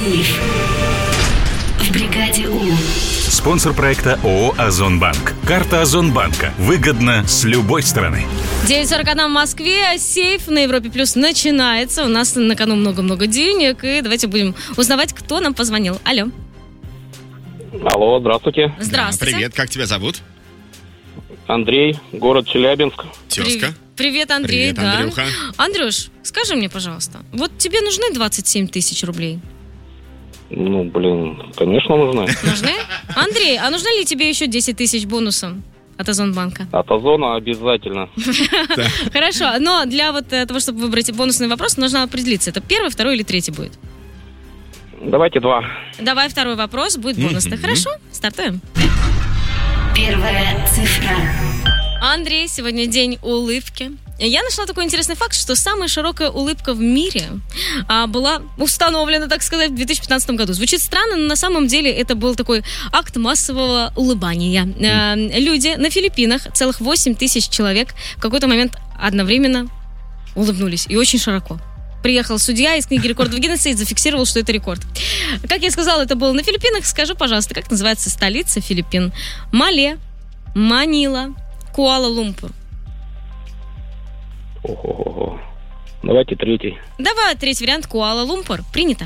сейф в бригаде У. Спонсор проекта ООО «Озонбанк». Карта Озонбанка. Выгодно с любой стороны. 9:41 в Москве. Сейф на Европе Плюс начинается. У нас на кону много-много денег. И давайте будем узнавать, кто нам позвонил. Алло. Алло, здравствуйте. Здравствуйте. Привет, как тебя зовут? Андрей, город Челябинск. Тезка. Привет, Андрей. Привет, Андрюха. Андрюш, скажи мне, пожалуйста, вот тебе нужны 27 тысяч рублей? Конечно, нужны. Нужны? Андрей, а нужны ли тебе еще 10 тысяч бонусом от Озонбанка? От Озона обязательно. Хорошо, но для вот того, чтобы выбрать бонусный вопрос, нужно определиться, это первый, второй или третий будет? Давайте 2. Давай второй вопрос, будет бонусный. Хорошо, стартуем. Первая цифра. Андрей, сегодня день улыбки. Я нашла такой интересный факт, что самая широкая улыбка в мире была установлена, так сказать, в 2015 году. Звучит странно, но на самом деле это был такой акт массового улыбания. Люди на Филиппинах, целых 8 тысяч человек, в какой-то момент одновременно улыбнулись. И очень широко. Приехал судья из книги рекордов Гиннесса и зафиксировал, что это рекорд. Как я сказала, это было на Филиппинах. Скажи, пожалуйста, как называется столица Филиппин? Мале, Манила, Куала-Лумпур. Ого-го. Давайте третий. Давай третий вариант. Куала-Лумпур. Принято.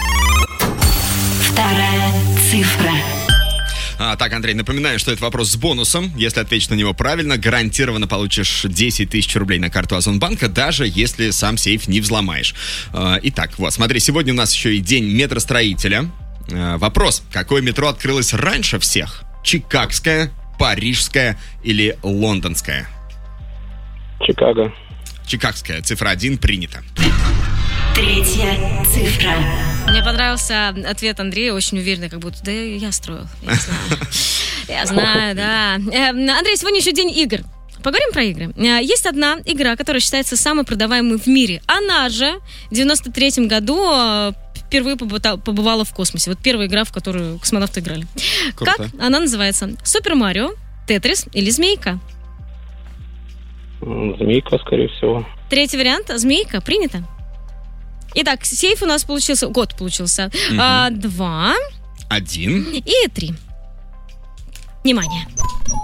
Вторая цифра. Так, Андрей, напоминаю, что это вопрос с бонусом. Если ответишь на него правильно, гарантированно получишь 10 тысяч рублей на карту Озонбанка, даже если сам сейф не взломаешь. Итак, вот, смотри, сегодня у нас еще и день метростроителя. Вопрос, какое метро открылось раньше всех? Чикагское, Парижское или Лондонское? Чикаго. Чикагская, цифра 1, принято. Третья цифра. Мне понравился ответ Андрея, очень уверенный, как будто, да я строил, я знаю. Я знаю, да. Андрей, сегодня еще день игр. Поговорим про игры. Есть одна игра, которая считается самой продаваемой в мире. Она же в 93-м году впервые побывала в космосе. Вот первая игра, в которую космонавты играли. Круто. Как она называется? Супер Марио, Тетрис или Змейка? Змейка, скорее всего. Третий вариант. Змейка. Принято. Итак, сейф у нас получился... Год получился. 2. 1. И 3. Внимание.